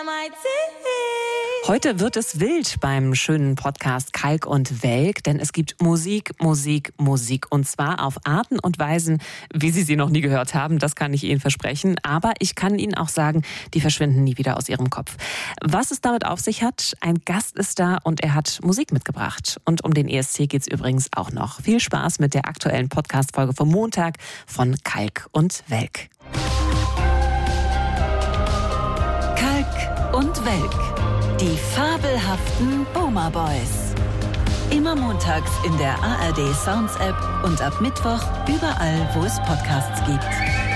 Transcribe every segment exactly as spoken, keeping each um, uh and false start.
Heute wird es wild beim schönen Podcast Kalk und Welk, denn es gibt Musik, Musik, Musik. Und zwar auf Arten und Weisen, wie Sie sie noch nie gehört haben, das kann ich Ihnen versprechen. Aber ich kann Ihnen auch sagen, die verschwinden nie wieder aus Ihrem Kopf. Was es damit auf sich hat, ein Gast ist da und er hat Musik mitgebracht. Und um den E S C geht es übrigens auch noch. Viel Spaß mit der aktuellen Podcast-Folge vom Montag von Kalk und Welk. Kalk und Welk. Die fabelhaften Boomer Boys. Immer montags in der A R D Sounds App und ab Mittwoch überall, wo es Podcasts gibt.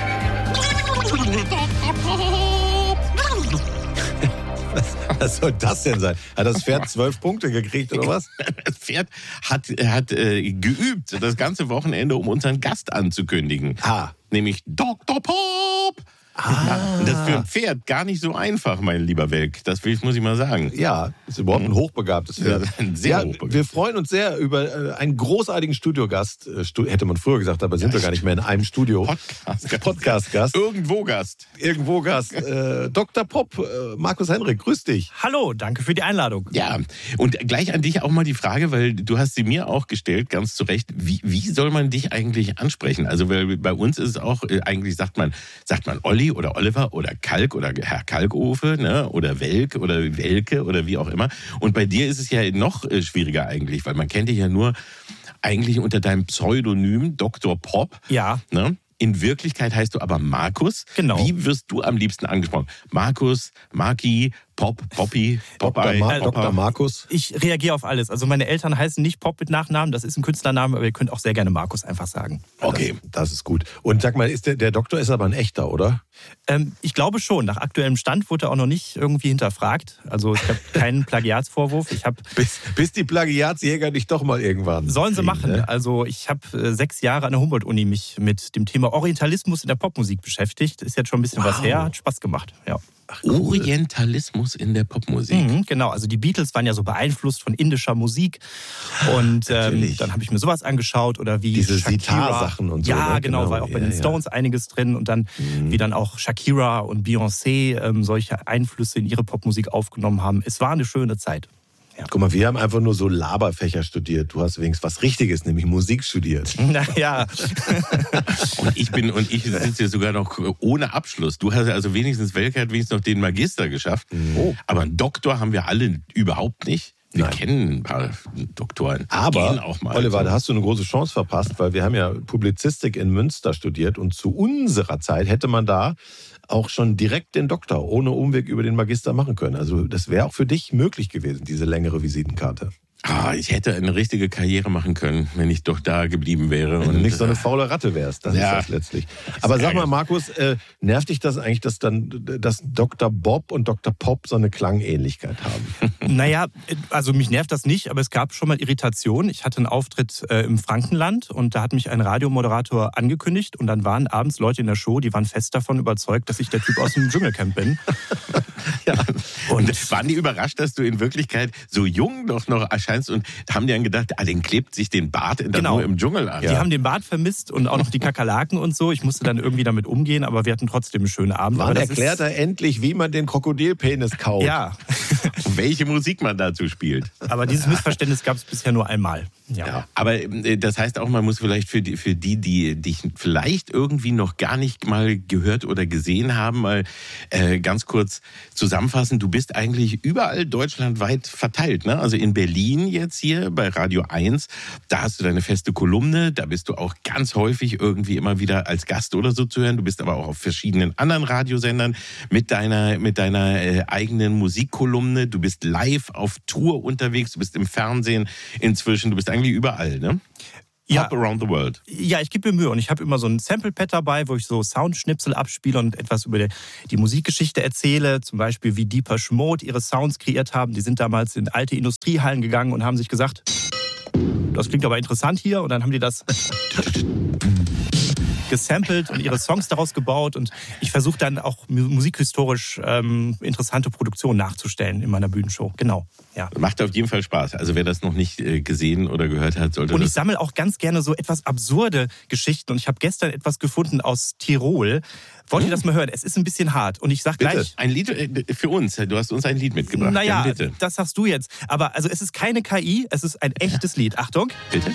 Was, was soll das denn sein? Hat das Pferd zwölf Punkte gekriegt oder was? Das Pferd hat, hat äh, geübt das ganze Wochenende, um unseren Gast anzukündigen. Ah. Nämlich Doktor Pop. Ah. Ja, das ist für ein Pferd gar nicht so einfach, mein lieber Welk. Das muss ich mal sagen. Ja, ist überhaupt ein hochbegabtes Pferd. Ja, ein sehr ja, hochbegabt. Wir freuen uns sehr über äh, einen großartigen Studiogast. Äh, Stu- hätte man früher gesagt, aber sind wir gar nicht mehr in einem Studio. Podcast-Gast. Podcast-Gast. Irgendwo Gast. Irgendwo Gast. Äh, Doktor Pop, äh, Markus Henrik, grüß dich. Hallo, danke für die Einladung. Ja, und gleich an dich auch mal die Frage, weil du hast sie mir auch gestellt, ganz zu Recht. Wie, wie soll man dich eigentlich ansprechen? Also weil bei uns ist es auch, äh, eigentlich sagt man, sagt man Olli oder Oliver oder Kalk oder Herr Kalkofe, ne? Oder Welk oder Welke oder wie auch immer. Und bei dir ist es ja noch äh, schwieriger eigentlich, weil man kennt dich ja nur eigentlich unter deinem Pseudonym Doktor Pop. Ja. Ne? In Wirklichkeit heißt du aber Markus. Genau. Wie wirst du am liebsten angesprochen? Markus, Marki, Pop, Poppy, Doktor Popeye, Ma- Popper. Doktor Markus. Ich reagiere auf alles. Also meine Eltern heißen nicht Pop mit Nachnamen, das ist ein Künstlername, aber ihr könnt auch sehr gerne Markus einfach sagen. Okay. Das, das ist gut. Und sag mal, ist der, der Doktor ist aber ein echter, oder? Ähm, ich glaube schon. Nach aktuellem Stand wurde er auch noch nicht irgendwie hinterfragt. Also ich habe keinen Plagiatsvorwurf. Ich habe Bis, bis die Plagiatsjäger dich doch mal irgendwann Sollen sie kriegen, machen. Ne? Also ich habe äh, sechs Jahre an der Humboldt-Uni mich mit dem Thema Orientalismus in der Popmusik beschäftigt. Ist jetzt schon ein bisschen Wow. was her, hat Spaß gemacht. Ja. Ach, cool. Orientalismus in der Popmusik. Mhm, genau, also die Beatles waren ja so beeinflusst von indischer Musik und ähm, Natürlich. dann habe ich mir sowas angeschaut oder wie Diese Shakira. Sitar-Sachen und so, Ja, ne? genau, Genau. war auch bei Ja, den ja. Stones einiges drin und dann Mhm. wie dann auch Shakira und Beyoncé ähm, solche Einflüsse in ihre Popmusik aufgenommen haben. Es war eine schöne Zeit. Guck mal, wir haben einfach nur so Laberfächer studiert. Du hast wenigstens was Richtiges, nämlich Musik studiert. Naja, Und ich bin und ich sitze hier sogar noch ohne Abschluss. Du hast also wenigstens, Welke hat wenigstens noch den Magister geschafft. Oh. Aber einen Doktor haben wir alle überhaupt nicht. Wir Nein. kennen ein paar Doktoren. Gehen Aber, auch mal. Oliver, da hast du eine große Chance verpasst, weil wir haben ja Publizistik in Münster studiert und zu unserer Zeit hätte man da auch schon direkt den Doktor ohne Umweg über den Magister machen können. Also das wäre auch für dich möglich gewesen, diese längere Visitenkarte. Ah, ich hätte eine richtige Karriere machen können, wenn ich doch da geblieben wäre. Wenn du Und, nicht so eine äh, faule Ratte wärst, das Ja. ist das letztlich. Aber sag mal, Markus, äh, nervt dich das eigentlich, dass dann dass Doktor Bob und Doktor Pop so eine Klangähnlichkeit haben? naja, also mich nervt das nicht, aber es gab schon mal Irritation. Ich hatte einen Auftritt äh, im Frankenland und da hat mich ein Radiomoderator angekündigt und dann waren abends Leute in der Show, die waren fest davon überzeugt, dass ich der Typ aus dem Dschungelcamp bin. Ja. Und waren die überrascht, dass du in Wirklichkeit so jung doch noch erscheinst und haben die dann gedacht, ah, den klebt sich den Bart in Genau. nur im Dschungel an. Die haben den Bart vermisst und auch noch die Kakerlaken und so. Ich musste dann irgendwie damit umgehen, aber wir hatten trotzdem einen schönen Abend. Man Aber das erklärt er endlich, wie man den Krokodilpenis kaut. Ja, Welche Musik man dazu spielt. aber dieses Missverständnis gab es bisher nur einmal. Ja. Ja, aber äh, das heißt auch, man muss vielleicht für die, für die, die dich vielleicht irgendwie noch gar nicht mal gehört oder gesehen haben, mal äh, ganz kurz zusammenfassen. Du bist eigentlich überall deutschlandweit verteilt, ne? Also in Berlin jetzt hier bei Radio eins, da hast du deine feste Kolumne, da bist du auch ganz häufig irgendwie immer wieder als Gast oder so zu hören. Du bist aber auch auf verschiedenen anderen Radiosendern mit deiner, mit deiner äh, eigenen Musikkolumne. Du bist live auf Tour unterwegs, du bist im Fernsehen inzwischen, du bist eigentlich überall, ne? Ja. Pop around the world. Ja, ich gebe mir Mühe und ich habe immer so ein Sample-Pad dabei, wo ich so Soundschnipsel abspiele und etwas über die, die Musikgeschichte erzähle. Zum Beispiel, wie Depeche Mode ihre Sounds kreiert haben. Die sind damals in alte Industriehallen gegangen und haben sich gesagt, das klingt aber interessant hier. Und dann haben die das gesampelt und ihre Songs daraus gebaut. Und ich versuche dann auch musikhistorisch ähm, interessante Produktionen nachzustellen in meiner Bühnenshow. Genau, ja. Macht auf jeden Fall Spaß. Also wer das noch nicht äh, gesehen oder gehört hat, sollte Und ich das... sammle auch ganz gerne so etwas absurde Geschichten. Und ich habe gestern etwas gefunden aus Tirol. Wollt ihr das mal hören? Es ist ein bisschen hart. Und ich sag Bitte, gleich... ein Lied äh, für uns. Du hast uns ein Lied mitgebracht. Naja, Bitte. das sagst du jetzt. Aber also es ist keine K I, es ist ein echtes Lied. Achtung. Bitte.